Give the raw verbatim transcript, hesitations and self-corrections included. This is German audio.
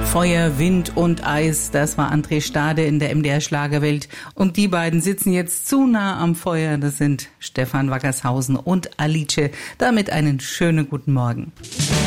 Feuer, Wind und Eis, das war André Stade in der M D R Schlagerwelt. Und die beiden sitzen jetzt zu nah am Feuer. Das sind Stefan Wackershausen und Alice. Damit einen schönen guten Morgen.